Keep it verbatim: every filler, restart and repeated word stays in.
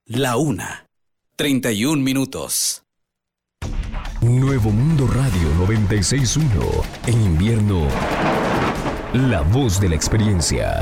La una. treinta y un minutos. Nuevo Mundo Radio noventa y seis punto uno. En invierno, la voz de la experiencia.